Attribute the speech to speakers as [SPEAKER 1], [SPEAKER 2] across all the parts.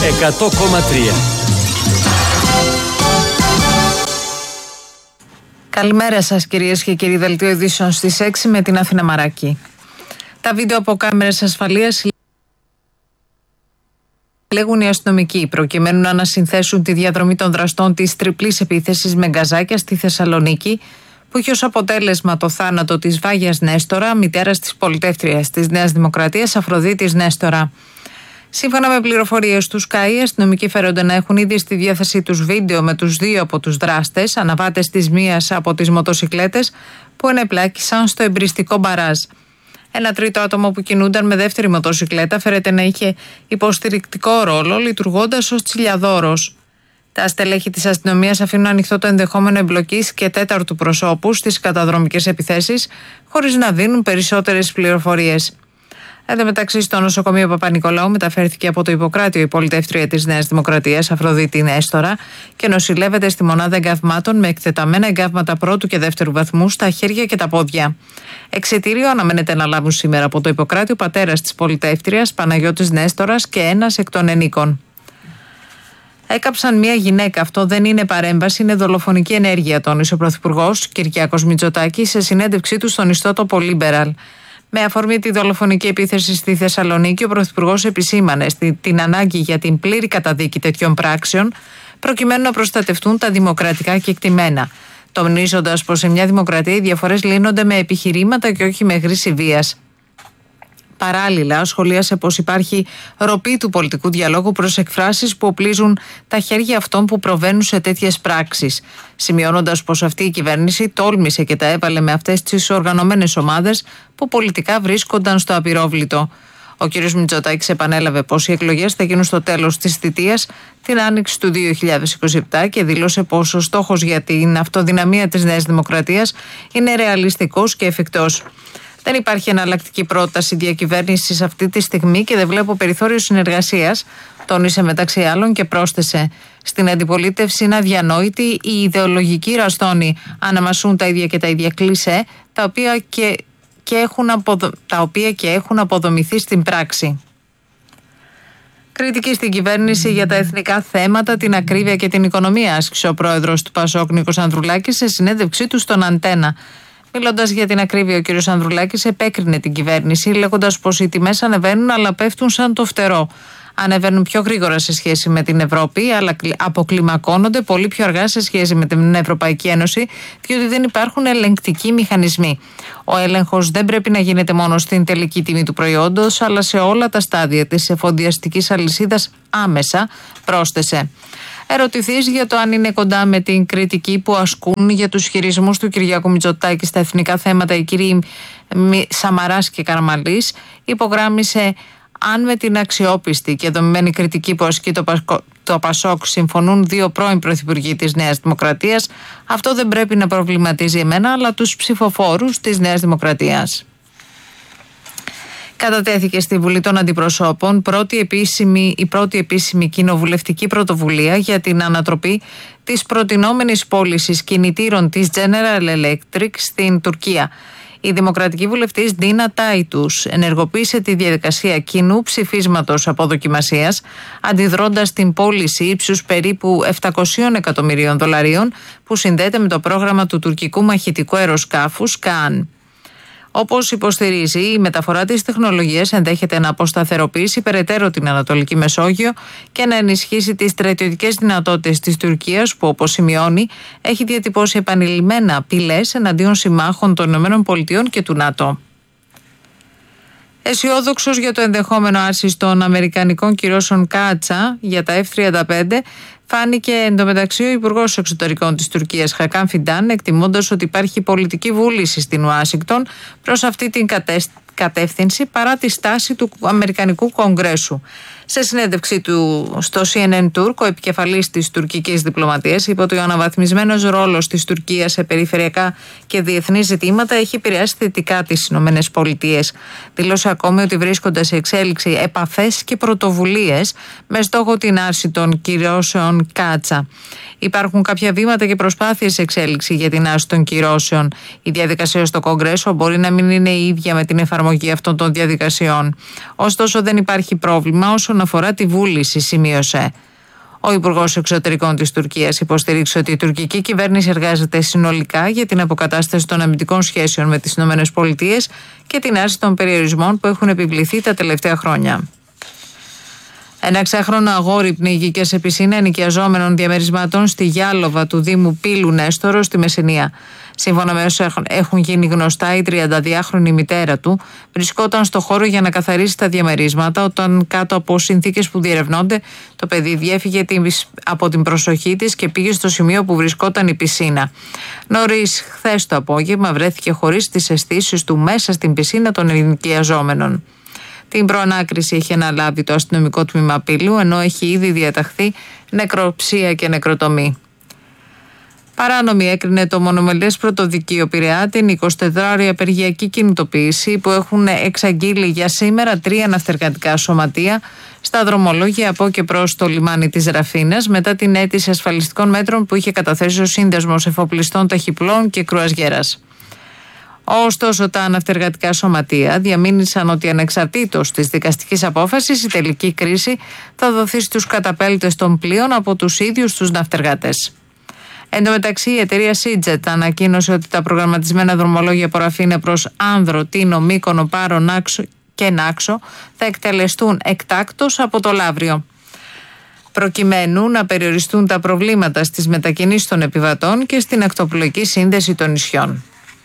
[SPEAKER 1] 100,3.
[SPEAKER 2] Καλημέρα σας κυρίες και κύριοι. Δελτίο ειδήσεων στις 6 με την Αθήνα Μαράκη. Τα βίντεο από κάμερες ασφαλείας λέγουν οι αστυνομικοί προκειμένου να ανασυνθέσουν τη διαδρομή των δραστών της τριπλής επίθεσης με γκαζάκια στη Θεσσαλονίκη, που είχε ως αποτέλεσμα το θάνατο της Βάγιας Νέστορα, μητέρας της πολιτεύτριας της Νέας Δημοκρατίας Αφροδίτης Νέστορα. Σύμφωνα με πληροφορίες του Sky, οι αστυνομικοί φέρονται να έχουν ήδη στη διάθεσή τους βίντεο με τους δύο από τους δράστες, αναβάτες της μίας από τις μοτοσικλέτες που ενεπλάκησαν στο εμπριστικό μπαράζ. Ένα τρίτο άτομο που κινούνταν με δεύτερη μοτοσικλέτα φέρεται να είχε υποστηρικτικό ρόλο, λειτουργώντας ως τσιλιαδόρος. Τα στελέχη της αστυνομίας αφήνουν ανοιχτό το ενδεχόμενο εμπλοκής και τέταρτου προσώπου στις καταδρομικές επιθέσεις, χωρίς να δίνουν περισσότερες πληροφορίες. Εν τω μεταξύ, στο νοσοκομείο Παπα-Νικολάου μεταφέρθηκε από το Ιπποκράτιο η πολιτεύτρια της Νέας Δημοκρατίας Αφροδίτη Νέστορα και νοσηλεύεται στη μονάδα εγκαυμάτων με εκτεταμένα εγκαύματα πρώτου και δεύτερου βαθμού στα χέρια και τα πόδια. Εξαιτήριο αναμένεται να λάβουν σήμερα από το Ιπποκράτιο πατέρας της πολιτεύτριας Παναγιώτης Νέστορας και ένας εκ των ενίκων. Έκαψαν μια γυναίκα. Αυτό δεν είναι παρέμβαση, είναι δολοφονική ενέργεια, τόνισε ο Πρωθυπουργός Κυριάκος Μητσοτάκης σε συνέντευξή του στον ιστότοπο Liberal. Με αφορμή τη δολοφονική επίθεση στη Θεσσαλονίκη, ο Πρωθυπουργός επισήμανε την ανάγκη για την πλήρη καταδίκη τέτοιων πράξεων, προκειμένου να προστατευτούν τα δημοκρατικά κεκτημένα, τονίζοντας πως σε μια δημοκρατία οι διαφορές λύνονται με επιχειρήματα και όχι με χρήση βίας. Παράλληλα, σχολίασε πως υπάρχει ροπή του πολιτικού διαλόγου προς εκφράσεις που οπλίζουν τα χέρια αυτών που προβαίνουν σε τέτοιες πράξεις, σημειώνοντας πως αυτή η κυβέρνηση τόλμησε και τα έβαλε με αυτές τις οργανωμένες ομάδες που πολιτικά βρίσκονταν στο απειρόβλητο. Ο κ. Μητσοτάκης επανέλαβε πως οι εκλογές θα γίνουν στο τέλος της θητείας, την άνοιξη του 2027, και δήλωσε πως ο στόχος για την αυτοδυναμία της Νέας Δημοκρατίας είναι ρεαλιστικός και εφικτός. Δεν υπάρχει εναλλακτική πρόταση διακυβέρνησης αυτή τη στιγμή και δεν βλέπω περιθώριο συνεργασίας, τόνισε μεταξύ άλλων και πρόσθεσε: στην αντιπολίτευση είναι αδιανόητη οι ιδεολογικοί ραστόνοι αναμασούν τα ίδια και τα ίδια κλισέ, τα οποία και έχουν αποδομηθεί στην πράξη. Κριτική στην κυβέρνηση για τα εθνικά θέματα, την ακρίβεια και την οικονομία, άσκησε ο πρόεδρος του ΠΑΣΟΚ Νίκος Ανδρουλάκης σε συνέντευξή του στον Αντένα. Μιλώντας για την ακρίβεια, ο κ. Ανδρουλάκης επέκρινε την κυβέρνηση, λέγοντας πως οι τιμές ανεβαίνουν αλλά πέφτουν σαν το φτερό. Ανεβαίνουν πιο γρήγορα σε σχέση με την Ευρώπη, αλλά αποκλιμακώνονται πολύ πιο αργά σε σχέση με την Ευρωπαϊκή Ένωση, διότι δεν υπάρχουν ελεγκτικοί μηχανισμοί. Ο έλεγχος δεν πρέπει να γίνεται μόνο στην τελική τιμή του προϊόντος, αλλά σε όλα τα στάδια της εφοδιαστικής αλυσίδας άμεσα, πρόσθεσε. Ερωτηθείς για το αν είναι κοντά με την κριτική που ασκούν για τους χειρισμούς του Κυριάκου Μητσοτάκη στα εθνικά θέματα οι κύριοι Σαμαράς και Καραμανλής, υπογράμμισε: αν με την αξιόπιστη και δομημένη κριτική που ασκεί το ΠΑΣΟΚ συμφωνούν δύο πρώην πρωθυπουργοί της Νέας Δημοκρατίας, αυτό δεν πρέπει να προβληματίζει εμένα αλλά τους ψηφοφόρους της Νέας Δημοκρατίας. Κατατέθηκε στη Βουλή των Αντιπροσώπων η πρώτη επίσημη κοινοβουλευτική πρωτοβουλία για την ανατροπή της προτινόμενης πώλησης κινητήρων της General Electric στην Τουρκία. Η δημοκρατική βουλευτής Ντίνα Τάιτους ενεργοποίησε τη διαδικασία κοινού ψηφίσματος αποδοκιμασίας, αντιδρώντας την πώληση ύψους περίπου $700 εκατομμυρίων που συνδέεται με το πρόγραμμα του τουρκικού μαχητικού αεροσκάφους ΚΑΝ. Όπως υποστηρίζει, η μεταφορά της τεχνολογίας ενδέχεται να αποσταθεροποιήσει περαιτέρω την Ανατολική Μεσόγειο και να ενισχύσει τις στρατιωτικές δυνατότητες της Τουρκίας, που, όπως σημειώνει, έχει διατυπώσει επανειλημμένα απειλές εναντίον συμμάχων των ΗΠΑ και του ΝΑΤΟ. Αισιόδοξος για το ενδεχόμενο άρσης των αμερικανικών κυρώσεων Κάτσα για τα F-35, φάνηκε εντωμεταξύ ο Υπουργός Εξωτερικών της Τουρκίας Χακάν Φιντάν, εκτιμώντας ότι υπάρχει πολιτική βούληση στην Ουάσιγκτον προς αυτή την κατεύθυνση παρά τη στάση του Αμερικανικού Κογκρέσου. Σε συνέντευξή του στο CNN Turk, ο επικεφαλής της τουρκικής διπλωματίας είπε ότι ο αναβαθμισμένος ρόλος της Τουρκίας σε περιφερειακά και διεθνή ζητήματα έχει επηρεάσει θετικά τις ΗΠΑ. Δήλωσε ακόμη ότι βρίσκονται σε εξέλιξη επαφές και πρωτοβουλίες με στόχο την άρση των κυρώσεων Κάτσα. Υπάρχουν κάποια βήματα και προσπάθειες σε εξέλιξη για την άρση των κυρώσεων. Η διαδικασία στο Κογκρέσο μπορεί να μην είναι η ίδια με την εφαρμογή αυτών των διαδικασιών. Ωστόσο, δεν υπάρχει πρόβλημα όσον όσον αφορά τη βούληση, σημείωσε. Ο Υπουργός Εξωτερικών της Τουρκίας υποστήριξε ότι η τουρκική κυβέρνηση εργάζεται συνολικά για την αποκατάσταση των αμυντικών σχέσεων με τις ΗΠΑ και την άρση των περιορισμών που έχουν επιβληθεί τα τελευταία χρόνια. Ένα 6χρονο αγόρι πνίγηκε σε πισίνα ενοικιαζόμενων διαμερισμάτων στη Γιάλοβα του Δήμου Πύλου Νέστορο στη Μεσσηνία. Σύμφωνα με όσα έχουν γίνει γνωστά, η 32χρονη μητέρα του βρισκόταν στο χώρο για να καθαρίσει τα διαμερίσματα, όταν κάτω από συνθήκες που διερευνώνται, το παιδί διέφυγε από την προσοχή της και πήγε στο σημείο που βρισκόταν η πισίνα. Νωρίς χθες το απόγευμα βρέθηκε χωρίς τις αισθήσεις του μέσα στην πισίνα των ενοικιαζόμενων. Την προανάκριση έχει αναλάβει το αστυνομικό τμήμα Πύλου, ενώ έχει ήδη διαταχθεί νεκροψία και νεκροτομή. Παράνομη έκρινε το μονομελές πρωτοδικείο Πειραιά την 24ωρη απεργιακή κινητοποίηση που έχουν εξαγγείλει για σήμερα 3 ναυτεργατικά σωματεία στα δρομολόγια από και προς το λιμάνι της Ραφίνας, μετά την αίτηση ασφαλιστικών μέτρων που είχε καταθέσει ο Σύνδεσμος Εφοπλιστών Ταχυπλών και Κρουαζιέρας. Ωστόσο, τα ναυτεργατικά σωματεία διαμήνυσαν ότι ανεξαρτήτως της δικαστικής απόφασης, η τελική κρίση θα δοθεί στους καταπέλτες των πλοίων από τους ίδιους τους ναυτεργάτες. Εν τω μεταξύ, η εταιρεία Seajet ανακοίνωσε ότι τα προγραμματισμένα δρομολόγια από Ραφίνα προς Άνδρο, Τίνο, Μύκονο, Πάρο, Νάξο και Νάξο θα εκτελεστούν εκτάκτως από το Λαύριο, προκειμένου να περιοριστούν τα προβλήματα στις μετακινήσεις των επιβατών και στην ακτοπλοϊκή σύνδεση των νησιών.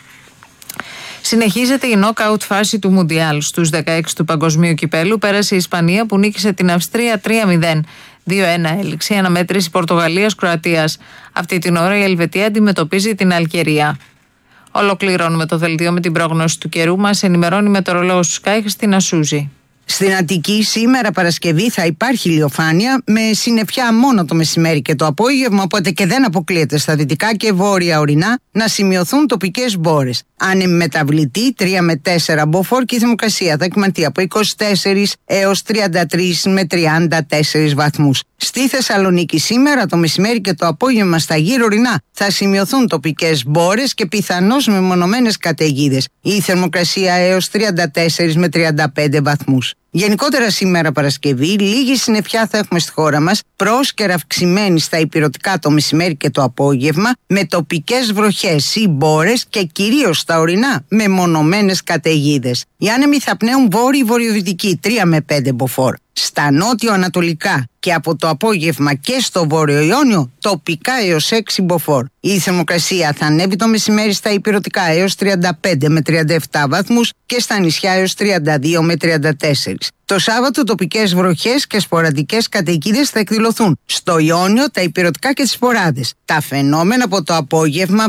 [SPEAKER 2] Συνεχίζεται η νοκάουτ φάση του Μουντιάλ. Στους 16 του Παγκοσμίου Κυπέλου πέρασε η Ισπανία που νίκησε την Αυστρία 3-0. 2-1 έληξε η αναμέτρηση Πορτογαλίας-Κροατίας. Αυτή την ώρα η Ελβετία αντιμετωπίζει την Αλγερία. Ολοκληρώνουμε το δελτίο με την πρόγνωση του καιρού. Μας ενημερώνει η μετεωρολόγος του Sky Χριστίνα Σούζη.
[SPEAKER 1] Στην Αττική σήμερα Παρασκευή θα υπάρχει ηλιοφάνεια με συννεφιά μόνο το μεσημέρι και το απόγευμα, οπότε και δεν αποκλείεται στα δυτικά και βόρεια ορεινά να σημειωθούν τοπικές μπόρες. Άνεμη μεταβλητή 3 με 4 μποφόρ και η θερμοκρασία θα εκματεί από 24 έως 33 με 34 βαθμούς. Στη Θεσσαλονίκη σήμερα το μεσημέρι και το απόγευμα στα γύρω ορεινά θα σημειωθούν τοπικές μπόρες και πιθανώς μεμονωμένες καταιγίδες. Η θερμοκρασία έως 34 με 35 βαθμούς. Γενικότερα σήμερα Παρασκευή, λίγη συννεφιά θα έχουμε στη χώρα μας, πρόσκαιρα αυξημένη στα ηπειρωτικά το μεσημέρι και το απόγευμα, με τοπικές βροχές ή μπόρες και κυρίως στα ορεινά με μονομένες καταιγίδες. Οι άνεμοι θα πνέουν βόρειο-βορειοδυτική 3 με 5 μποφόρ. Στα νότιο-ανατολικά και από το απόγευμα και στο βόρειο Ιόνιο τοπικά έως 6 μποφόρ. Η θερμοκρασία θα ανέβει το μεσημέρι στα ηπειρωτικά έως 35 με 37 βαθμούς και στα νησιά έως 32 με 34. Το Σάββατο τοπικές βροχές και σποραδικές καταιγίδες θα εκδηλωθούν στο Ιόνιο, τα ηπειρωτικά και τις Ποράδες. Τα φαινόμενα από το απόγευμα